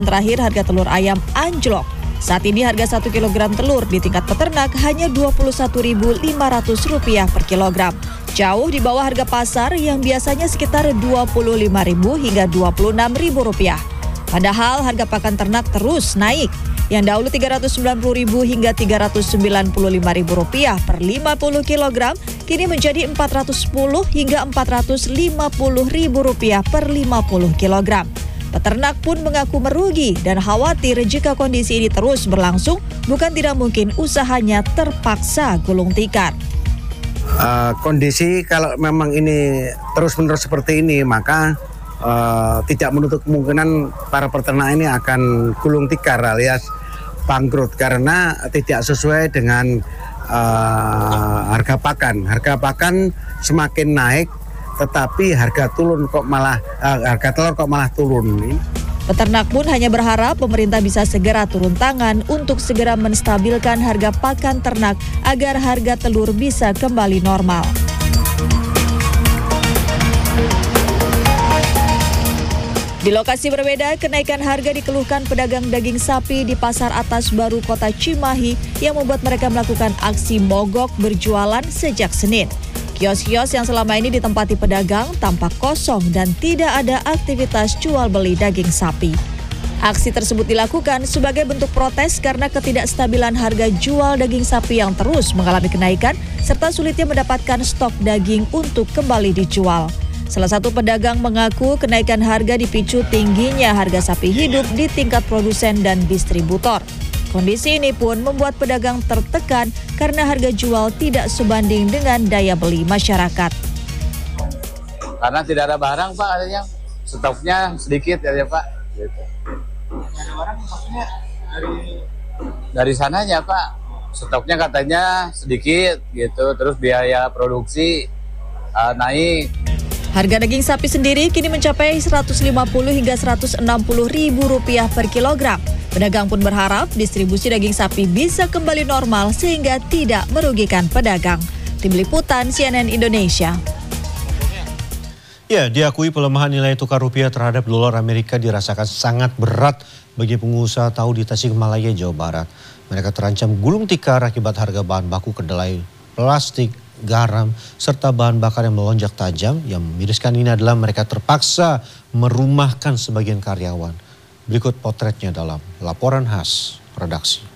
Terakhir, harga telur ayam anjlok. Saat ini harga 1 kg telur di tingkat peternak hanya Rp21.500 per kilogram. Jauh di bawah harga pasar yang biasanya sekitar Rp25.000 hingga Rp26.000. Padahal harga pakan ternak terus naik. Yang dahulu Rp390.000 hingga Rp395.000 per 50 kg, kini menjadi Rp410 hingga Rp450.000 per 50 kg. Peternak pun mengaku merugi dan khawatir jika kondisi ini terus berlangsung, bukan tidak mungkin usahanya terpaksa gulung tikar. Kondisi kalau memang ini terus-menerus seperti ini, maka tidak menutup kemungkinan para peternak ini akan gulung tikar alias bangkrut karena tidak sesuai dengan harga pakan. Harga pakan semakin naik, tetapi harga telur kok malah turun. Peternak pun hanya berharap pemerintah bisa segera turun tangan untuk segera menstabilkan harga pakan ternak agar harga telur bisa kembali normal. Di lokasi berbeda, kenaikan harga dikeluhkan pedagang daging sapi di Pasar Atas Baru Kota Cimahi yang membuat mereka melakukan aksi mogok berjualan sejak Senin. Kios-kios yang selama ini ditempati pedagang tampak kosong dan tidak ada aktivitas jual beli daging sapi. Aksi tersebut dilakukan sebagai bentuk protes karena ketidakstabilan harga jual daging sapi yang terus mengalami kenaikan serta sulitnya mendapatkan stok daging untuk kembali dijual. Salah satu pedagang mengaku kenaikan harga dipicu tingginya harga sapi hidup di tingkat produsen dan distributor. Kondisi ini pun membuat pedagang tertekan karena harga jual tidak sebanding dengan daya beli masyarakat. Karena tidak ada barang, Pak, adanya stoknya sedikit ya, Pak. Gitu. Ada barang maksudnya dari sananya, Pak. Stoknya katanya sedikit gitu, terus biaya produksi naik. Harga daging sapi sendiri kini mencapai Rp150 hingga Rp160.000 per kilogram. Pedagang pun berharap distribusi daging sapi bisa kembali normal sehingga tidak merugikan pedagang. Tim Liputan CNN Indonesia. Ya, diakui pelemahan nilai tukar rupiah terhadap dolar Amerika dirasakan sangat berat bagi pengusaha tahu di Tasikmalaya, Jawa Barat. Mereka terancam gulung tikar akibat harga bahan baku kedelai, plastik, garam, serta bahan bakar yang melonjak tajam. Yang miriskan ini adalah mereka terpaksa merumahkan sebagian karyawan. Berikut potretnya dalam laporan khas redaksi.